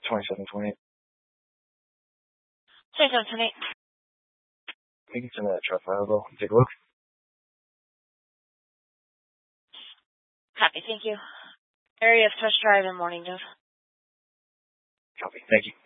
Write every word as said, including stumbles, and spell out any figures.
twenty-seven twenty-eight. twenty-seven twenty-eight. You can send me that truck file, though. Take a look. Copy, thank you. Area of Test Drive in Mornington. Copy. Thank you.